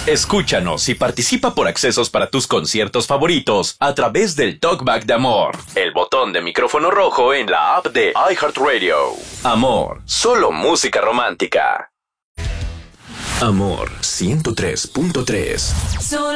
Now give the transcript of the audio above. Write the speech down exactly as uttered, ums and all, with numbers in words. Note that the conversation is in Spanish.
Escúchanos y participa por accesos para tus conciertos favoritos a través del Talkback de Amor, el botón de micrófono rojo en la app de iHeartRadio. Amor, solo música romántica. Amor ciento tres punto tres.